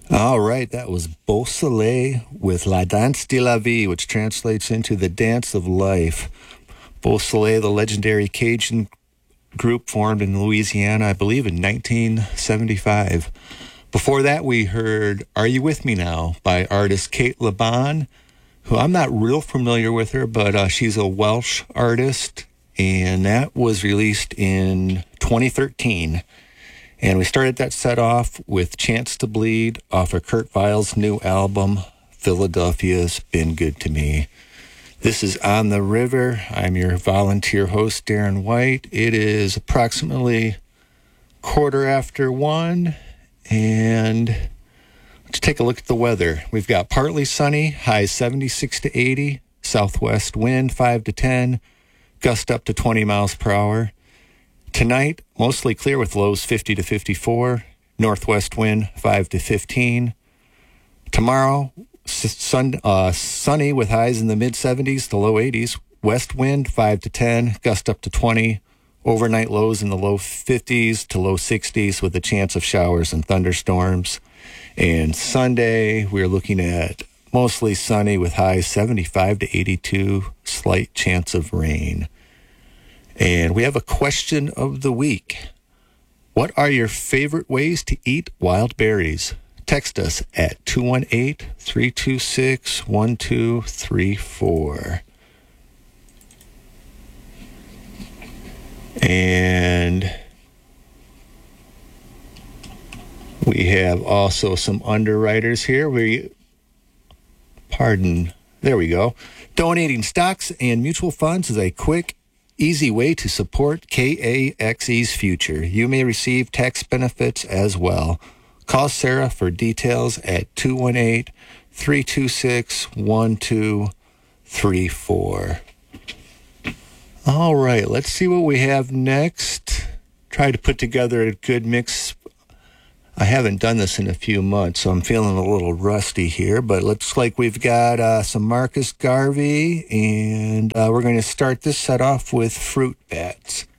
All right, that was Beau Soleil with La Danse de la Vie, which translates into the dance of life. Beau Soleil, the legendary Cajun group formed in Louisiana, I believe, in 1975. Before that, we heard Are You With Me Now by artist Kate Laban, who I'm not real familiar with her, but she's a Welsh artist, and that was released in 2013. And we started that set off with Chance to Bleed off of Kurt Weill's new album, Philadelphia's Been Good to Me. This is On the River. I'm your volunteer host, Darren White. It is approximately 1:15, and let's take a look at the weather. We've got partly sunny, highs 76 to 80, southwest wind 5 to 10, gust up to 20 miles per hour. Tonight, mostly clear with lows 50 to 54, northwest wind 5 to 15. Tomorrow, sunny with highs in the mid-70s to low 80s, west wind 5 to 10, gust up to 20, overnight lows in the low 50s to low 60s with a chance of showers and thunderstorms. And Sunday, we're looking at mostly sunny with highs 75 to 82, slight chance of rain. And we have a question of the week. What are your favorite ways to eat wild berries? Text us at 218-326-1234. And we have also some underwriters here. There we go. Donating stocks and mutual funds is a quick, easy way to support KAXE's future. You may receive tax benefits as well. Call Sarah for details at 218-326-1234. All right, let's see what we have next. Try to put together a good mix. I haven't done this in a few months, so I'm feeling a little rusty here, but looks like we've got some Marcus Garvey, and we're going to start this set off with Fruit Bats.